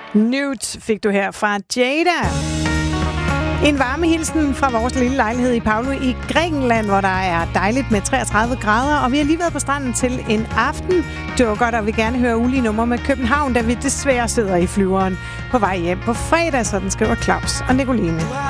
Newt fik du her fra Jada. En varme hilsen fra vores lille lejlighed i Paolo i Grækenland, hvor der er dejligt med 33 grader, og vi har lige været på stranden til en aftendukker, der vil gerne høre ulige numre med København, da vi desværre sidder i flyveren på vej hjem på fredag, sådan skriver Claus og Nicoline.